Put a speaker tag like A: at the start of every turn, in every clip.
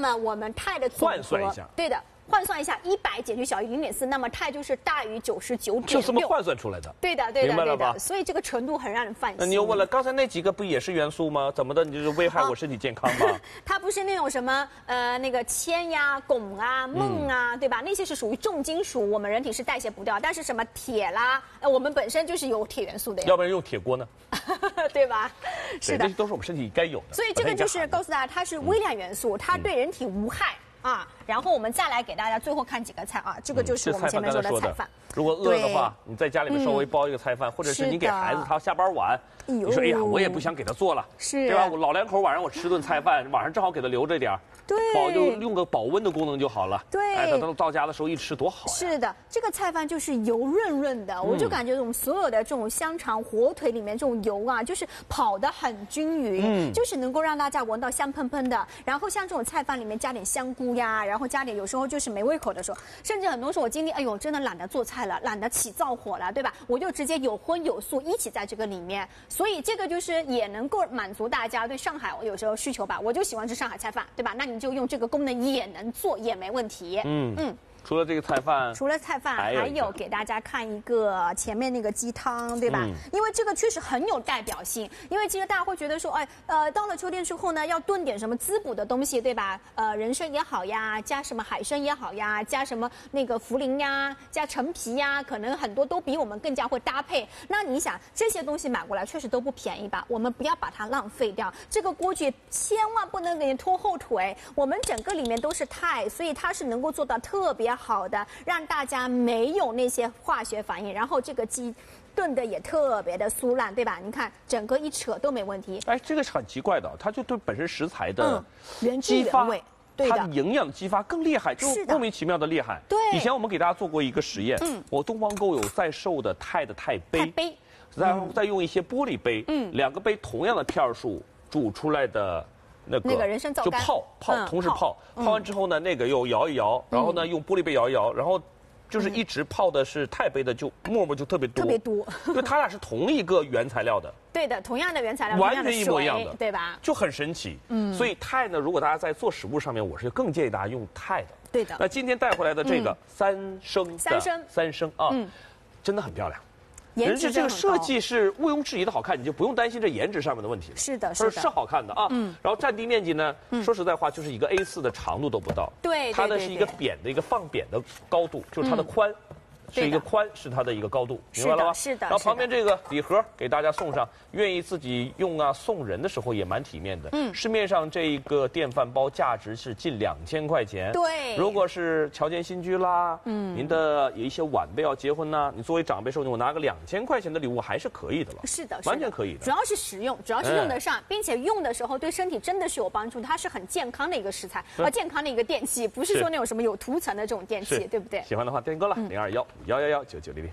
A: 么我们钛的总和，
B: 换算一下，
A: 对的。换算一下，100减去小于0.4，那么钛就是大于99.6。
B: 就这么换算出来的。
A: 对的，对的，
B: 明白了吧？
A: 所以这个纯度很让人放心。
B: 那你又问了，刚才那几个不也是元素吗？怎么的？你就是危害我身体健康吗？
A: 它不是那种什么那个铅呀、汞啊、锰啊，对吧？那些是属于重金属，我们人体是代谢不掉。但是什么铁啦，我们本身就是有铁元素的呀。
B: 要不然用铁锅呢？
A: 对吧？是的，
B: 这都是我们身体该有的。
A: 所以这个就是告诉大家，它是微量元素，它对人体无害。啊，然后我们再来给大家最后看几个菜啊，这个就是我们前面说的菜饭。
B: 如果饿的话，你在家里面稍微包一个菜饭，或者是你给孩子他下班晚，你说哎呀，我也不想给他做了，
A: 是，
B: 对吧？我老两口晚上我吃顿菜饭，晚上正好给他留着点儿，
A: 对，
B: 就用个保温的功能就好了。
A: 对，
B: 哎，等到家的时候一吃多好。
A: 是的，这个菜饭就是油润润的，我就感觉我们所有的这种香肠、火腿里面这种油啊，就是跑得很均匀，就是能够让大家闻到香喷喷的。然后像这种菜饭里面加点香菇呀，然后加点有时候就是没胃口的时候，甚至很多时候我今天哎呦真的懒得做菜了，懒得起灶火了，对吧？我就直接有荤有素一起在这个里面，所以这个就是也能够满足大家对上海有时候需求吧。我就喜欢吃上海菜饭，对吧？那你就用这个功能也能做，也没问题。
B: 除了这个菜饭，
A: 除了菜饭，还有给大家看一个前面那个鸡汤，对吧？因为这个确实很有代表性。因为其实大家会觉得说，哎，到了秋天之后呢，要炖点什么滋补的东西，对吧？人参也好呀，加什么海参也好呀，加什么那个茯苓呀，加陈皮呀，可能很多都比我们更加会搭配。那你想这些东西买过来确实都不便宜吧？我们不要把它浪费掉。这个锅具千万不能给你拖后腿。我们整个里面都是钛，所以它是能够做到特别好的，让大家没有那些化学反应，然后这个鸡炖的也特别的酥烂，对吧？你看整个一扯都没问题。
B: 哎，这个是很奇怪的，它就对本身食材的
A: 原汁原味，对的，
B: 它的营养激发更厉害，就莫名其妙的厉害。
A: 对，
B: 以前我们给大家做过一个实验，我东方购有在售的钛的钛杯，然后再用一些玻璃杯，2个杯同样的片数煮出来的。那个
A: 人参皂
B: 就泡，同时泡完之后呢，那个又摇一摇，然后呢用玻璃杯摇一摇，然后就是一直泡的是钛杯的，就沫沫就特别多，因为它俩是同一个原材料的。
A: 对的，同样的原材料，
B: 完全一模一样的，
A: 对吧？
B: 就很神奇。所以钛呢，如果大家在做食物上面，我是更建议大家用钛的。
A: 对的。
B: 那今天带回来的这个三生啊，真的很漂亮。人家这个设计是毋庸置疑的好看，你就不用担心这颜值上面的问题了。
A: 是的，
B: 是好看的啊。然后占地面积呢，说实在话，就是一个 A4 的长度都不到。
A: 对，
B: 它呢是一个扁的一个放扁的高度，就是它的宽。是一个宽，是它的一个高度，明白了吗？
A: 是的。
B: 然后旁边这个礼盒给大家送上，愿意自己用啊送人的时候也蛮体面的。市面上这一个电饭煲价值是近2000块钱。
A: 对。
B: 如果是侨建新居啦，您的有一些晚辈要结婚呐，你作为长辈寿星，我拿个2000块钱的礼物还是可以的了。
A: 是的，
B: 完全可以的。
A: 主要是实用，主要是用得上，并且用的时候对身体真的是有帮助，它是很健康的一个食材，健康的一个电器，不是说那种什么有涂层的这种电器，对不对？
B: 喜欢的话点歌了，0215119900。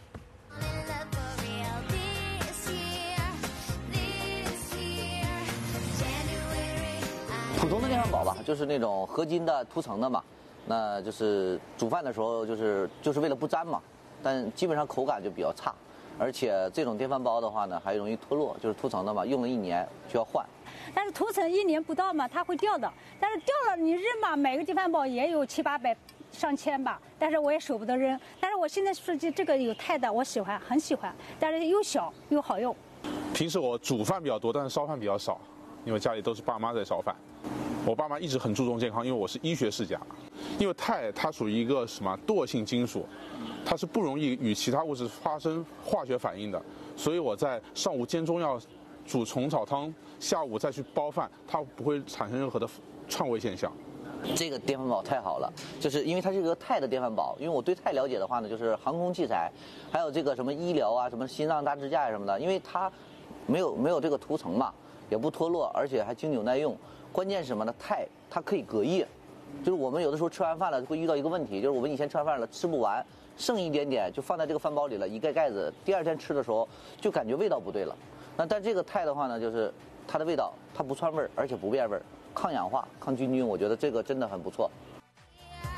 C: 普通的电饭煲吧，就是那种合金的涂层的嘛，那就是煮饭的时候就是为了不粘嘛，但基本上口感就比较差，而且这种电饭煲的话呢还容易脱落，就是涂层的嘛，用了1年就要换。
D: 但是涂层1年不到嘛，它会掉的，但是掉了你扔嘛，每个电饭煲也有700-800。上千吧，但是我也舍不得扔。但是我现在是这个有钛的，我喜欢，很喜欢，但是又小又好用。
E: 平时我煮饭比较多，但是烧饭比较少，因为家里都是爸妈在烧饭。我爸妈一直很注重健康，因为我是医学世家。因为钛它属于一个什么惰性金属，它是不容易与其他物质发生化学反应的，所以我在上午煎中药、煮虫草汤，下午再去煲饭，它不会产生任何的串味现象。
C: 这个电饭煲太好了，就是因为它是一个钛的电饭煲。因为我对钛了解的话呢，就是航空器材，还有这个什么医疗啊，什么心脏大支架什么的。因为它没有这个涂层嘛，也不脱落，而且还经久耐用。关键是什么呢？钛它可以隔夜，就是我们有的时候吃完饭了会遇到一个问题，就是我们以前吃完饭了吃不完，剩一点点就放在这个饭煲里了，一盖盖子，第2天吃的时候就感觉味道不对了。但这个钛的话呢，就是它的味道它不串味儿，而且不变味儿。抗氧化、抗菌，我觉得这个真的很不错。